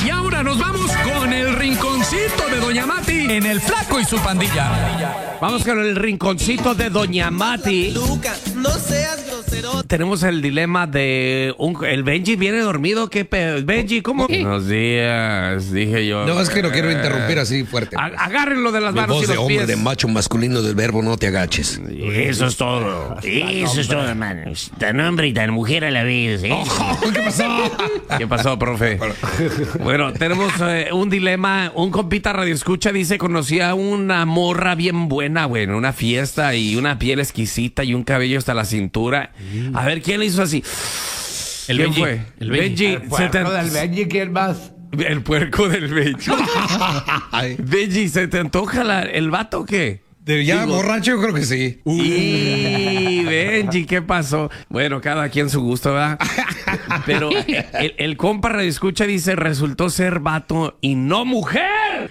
Y ahora nos vamos con el rinconcito de Doña Mati en El Flaco y su pandilla. Vamos con el rinconcito de Doña Mati. Lucas, no seas grosero. Tenemos el dilema de el Benji viene dormido. ¿Qué pedo? Benji, ¿cómo? Buenos días, dije yo. No, es que no quiero interrumpir así fuerte. Agárrenlo de las Mi manos voz y de los hombre, pies. de macho masculino del verbo no te agaches. Eso es todo. Eso es todo, hermanos. Tan hombre y tan mujer a la vez, ¿eh? ¿Qué pasó? ¿Qué pasó, profe? Bueno, tenemos un dilema. Un compita radioescucha dice, conocía una morra bien buena, güey, en una fiesta y una piel exquisita y un cabello hasta la cintura. A ver, ¿quién le hizo así? El ¿Quién Benji. fue? El Benji. Benji. Del Benji, ¿quién más? El puerco del Benji. Benji, ¿se te antoja el vato o qué? Ya borracho, yo creo que sí. Y Benji, ¿qué pasó? Bueno, cada quien su gusto, ¿verdad? Pero el compa radioescucha dice, resultó ser vato y no mujer.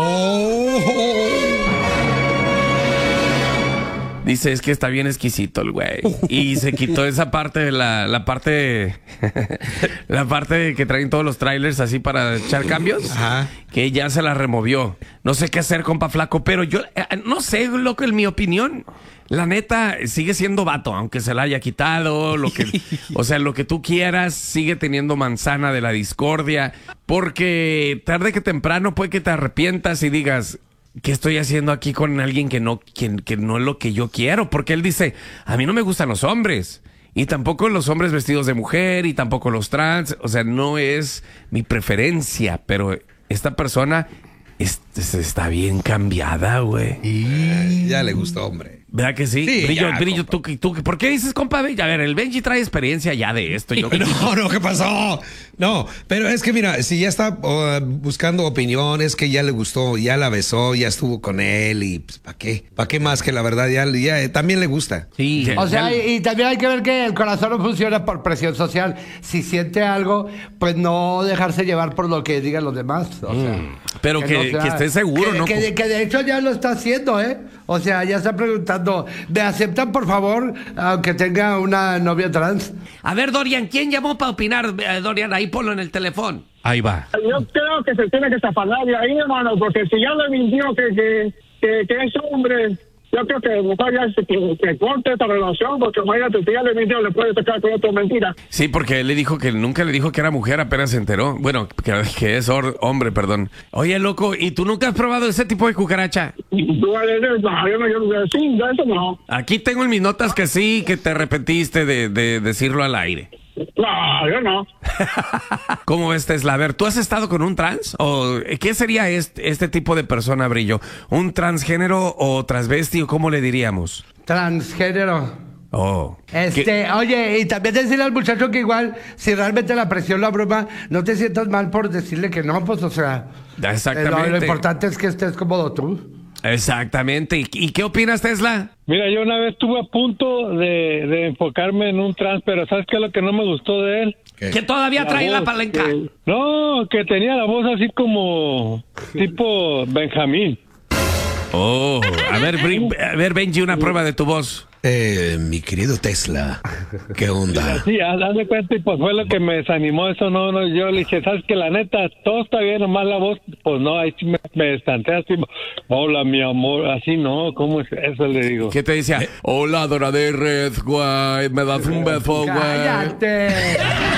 Dice, es que está bien exquisito el güey. Y se quitó esa parte de la parte la parte que traen todos los trailers así para echar cambios. Ajá. Que ya se la removió. No sé qué hacer, compa flaco, pero yo no sé, loco, en mi opinión. La neta, sigue siendo vato, aunque se la haya quitado, o sea, lo que tú quieras, sigue teniendo manzana de la discordia, porque tarde que temprano puede que te arrepientas y digas, ¿qué estoy haciendo aquí con alguien que no es lo que yo quiero? Porque él dice, a mí no me gustan los hombres, y tampoco los hombres vestidos de mujer, y tampoco los trans, o sea, no es mi preferencia, pero esta persona está bien cambiada, güey. Ya le gustó, hombre. ¿Verdad que sí? Sí, Brillo, ya, Brillo, compa. ¿tú ¿por qué dices, compa Benji? A ver, el Benji trae experiencia ya de esto. No, ¿qué pasó? No, pero es que mira, si ya está buscando opiniones, que ya le gustó, ya la besó, ya estuvo con él y pues, ¿para qué? ¿Para qué más? Que la verdad ya también le gusta. Sí. O sea, y también hay que ver que el corazón no funciona por presión social. Si siente algo, pues no dejarse llevar por lo que digan los demás. O sea, pero que esté seguro, ¿no? Que de hecho ya lo está haciendo, ¿eh? O sea, ya está preguntando, ¿me aceptan, por favor, aunque tenga una novia trans? A ver, Dorian, ¿quién llamó para opinar? Dorian, ahí ponlo en el teléfono. Ahí va. Yo creo que se tiene que zafanar de ahí, hermano, porque si ya le mintió que es hombre, yo creo que mejor ya que corte esta relación, porque imagínate, si ya le mintió, le puede tocar con otra mentira. Sí, porque él le dijo que nunca le dijo que era mujer, apenas se enteró. Bueno, que es hombre, perdón. Oye, loco, ¿y tú nunca has probado ese tipo de cucaracha? No, sí, de eso no. Aquí tengo en mis notas que sí, que te arrepentiste de decirlo al aire. No, yo no. ¿Cómo ves, Tesla? A ver, ¿tú has estado con un trans? ¿O qué sería este tipo de persona, Brillo? ¿Un transgénero o transvesti o cómo le diríamos? Transgénero. Oh. Oye, y también decirle al muchacho que igual, si realmente la presión lo abruma, no te sientas mal por decirle que no, pues, o sea. Exactamente. Lo importante es que estés cómodo tú. Exactamente. ¿Y qué opinas, Tesla? Mira, yo una vez estuve a punto de enfocarme en un trans, pero ¿sabes qué es lo que no me gustó de él? ¿Qué? Que todavía trae la voz, palanca. No, que tenía la voz así como tipo Benjamín. Oh, a ver, Benji, una prueba de tu voz. Mi querido Tesla, ¿qué onda? Sí, hazle cuenta y pues fue lo que me desanimó eso, no, yo le dije, ¿sabes que la neta, todo está bien, nomás la voz, pues no, ahí sí me estanté así, hola mi amor, así no, ¿cómo es eso? Le digo. ¿Qué te decía? Hola, Dora de Red, güey, me das un beso, güey. ¡Cállate!